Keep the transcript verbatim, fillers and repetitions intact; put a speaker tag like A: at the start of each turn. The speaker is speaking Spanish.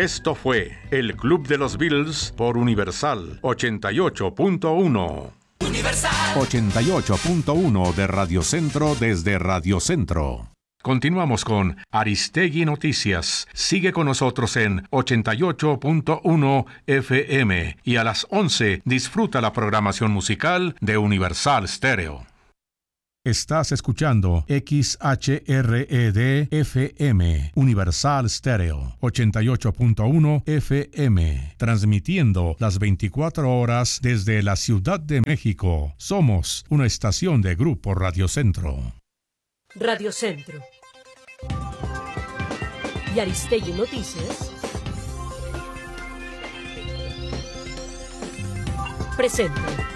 A: Esto fue El Club de los Beatles por Universal ochenta y ocho punto uno.
B: Universal
C: ochenta y ocho punto uno de Radio Centro desde Radio Centro.
A: Continuamos con Aristegui Noticias. Sigue con nosotros en ochenta y ocho punto uno F M y a las once disfruta la programación musical de Universal Stereo.
C: Estás escuchando X H R E D F M, Universal Stereo, ochenta y ocho punto uno F M, transmitiendo las veinticuatro horas desde la Ciudad de México. Somos una estación de Grupo Radio Centro.
D: Radio Centro y Aristegui Noticias presentan